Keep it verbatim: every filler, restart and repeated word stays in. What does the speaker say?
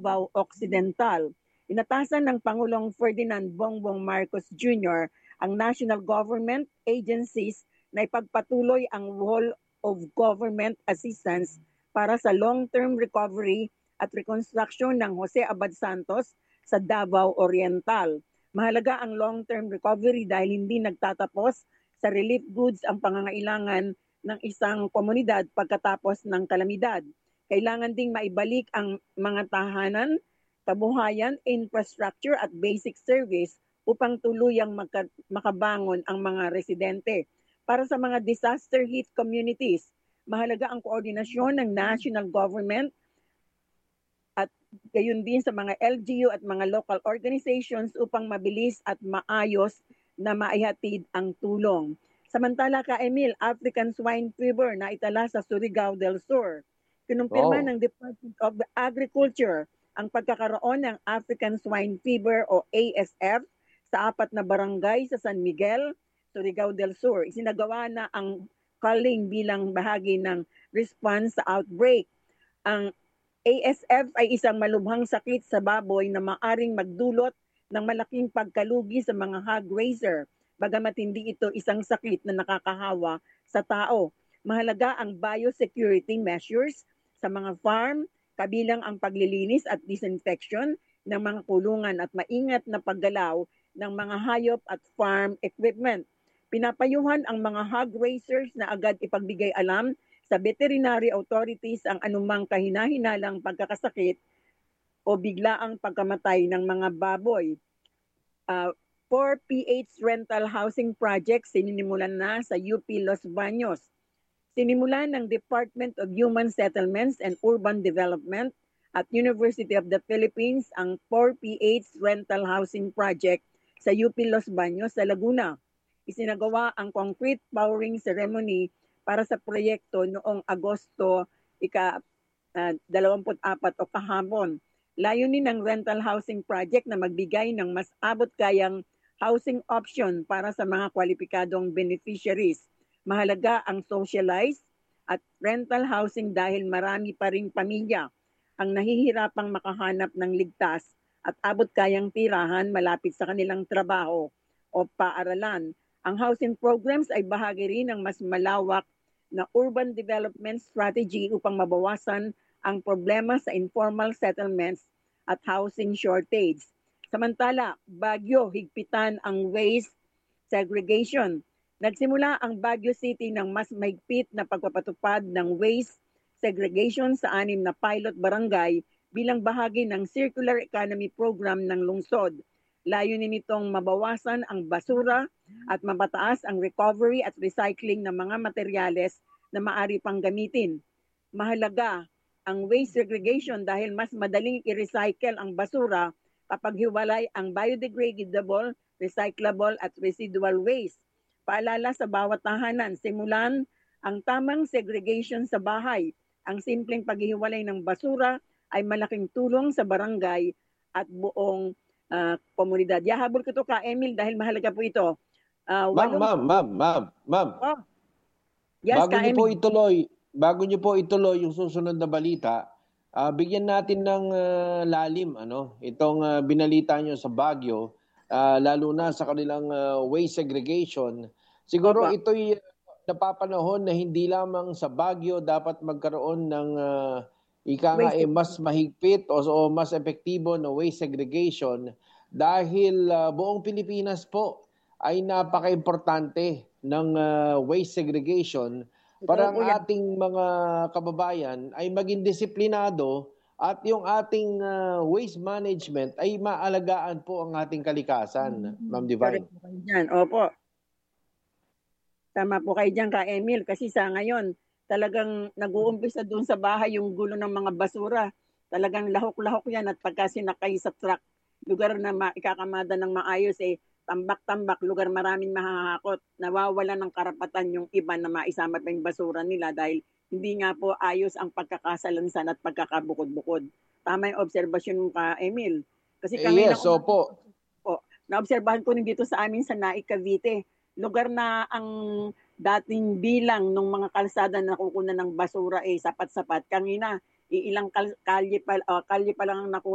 Davao Occidental. Inatasan ng Pangulong Ferdinand Bongbong Marcos Junior ang national government agencies na ipagpatuloy ang whole of government assistance para sa long-term recovery at reconstruction ng Jose Abad Santos sa Davao Oriental. Mahalaga ang long-term recovery dahil hindi nagtatapos sa relief goods ang pangangailangan ng isang komunidad pagkatapos ng kalamidad. Kailangan ding maibalik ang mga tahanan, kabuhayan, infrastructure at basic service upang tuluyang magka- makabangon ang mga residente. Para sa mga disaster-hit communities, mahalaga ang koordinasyon ng national government at gayon din sa mga L G U at mga local organizations upang mabilis at maayos na maihatid ang tulong. Samantala ka Emil, African swine fever na itala sa Surigao del Sur. Kinumpirma Oh. ng Department of Agriculture ang pagkakaroon ng African swine fever o A S F sa apat na barangay sa San Miguel, Surigao del Sur. Isinagawa na ang culling bilang bahagi ng response sa outbreak. Ang A S F ay isang malubhang sakit sa baboy na maaring magdulot ng malaking pagkalugi sa mga hog raiser. Bagamat hindi ito isang sakit na nakakahawa sa tao. Mahalaga ang biosecurity measures sa mga farm, kabilang ang paglilinis at disinfection ng mga kulungan at maingat na paggalaw ng mga hayop at farm equipment. Pinapayuhan ang mga hog raisers na agad ipagbigay alam sa veterinary authorities ang anumang kahinahinalang pagkakasakit o biglaang pagkamatay ng mga baboy. Uh, four P H rental housing projects sininimulan na sa U P Los Baños. Sinimulan ng Department of Human Settlements and Urban Development at University of the Philippines ang four P H rental housing project sa U P Los Baños sa Laguna. Isinagawa ang concrete powering ceremony para sa proyekto noong Agosto ika uh, dalawampu't apat o kahapon. Layunin ng rental housing project na magbigay ng mas abot-kayang housing option para sa mga kwalipikadong beneficiaries. Mahalaga ang socialized at rental housing dahil marami pa ring pamilya ang nahihirapang makahanap ng ligtas at abot-kayang tirahan malapit sa kanilang trabaho o paaralan. Ang housing programs ay bahagi rin ng mas malawak na urban development strategy upang mabawasan ang problema sa informal settlements at housing shortage. Samantala, Baguio, higpitan ang waste segregation. Nagsimula ang Baguio City ng mas mahigpit na pagpapatupad ng waste segregation sa anim na pilot barangay bilang bahagi ng Circular Economy Program ng lungsod. Layunin nitong mabawasan ang basura at mapataas ang recovery at recycling ng mga materyales na maaari pang gamitin. Mahalaga ang waste segregation dahil mas madaling i-recycle ang basura kapag hiwalay ang biodegradable, recyclable at residual waste. Paalala sa bawat tahanan, simulan ang tamang segregation sa bahay. Ang simpleng paghihiwalay ng basura ay malaking tulong sa barangay at buong uh, komunidad. Yahabol ko ito ka, Emil, dahil mahalaga po ito. Uh, ma'am, ma'am, ma'am, ma'am, ma'am. Oh. Yes, bago ka, niyo Emil. po ituloy, bago niyo po ituloy yung susunod na balita, uh, bigyan natin ng uh, lalim ano, itong uh, binalita niyo sa Baguio. Uh, lalo na sa kanilang uh, waste segregation. Siguro Opa. Ito'y napapanahon na hindi lamang sa Baguio dapat magkaroon ng uh, ika nga eh, mas mahigpit o, o mas epektibo na waste segregation dahil uh, buong Pilipinas po ay napaka-importante ng uh, waste segregation para ang ating mga kababayan ay maging disiplinado at yung ating uh, waste management ay maalagaan po ang ating kalikasan, mm-hmm. Ma'am Divine. Opo. Tama po kayo dyan, ka Emil, kasi sa ngayon, talagang nag-uumpisa doon sa bahay yung gulo ng mga basura. Talagang lahok-lahok yan at pagka sinakay sa truck, lugar na ma- ikakamada ng maayos, eh, tambak-tambak, lugar maraming mahahakot. Nawawala ng karapatan yung iba na maisama pa yung basura nila dahil hindi nga po ayos ang pagkakasalansan at pagkakabukod-bukod. Tama yung obserbasyon mo ka, Emil. Kasi kami yes, na, opo. po, naobserbahan ko rin dito sa amin sa Naik, Cavite. Lugar na ang dating bilang ng mga kalsada na nakukunan ng basura eh sapat-sapat. Kanina, iilang kal- kalye pa, uh, kalye pa lang ang nakuha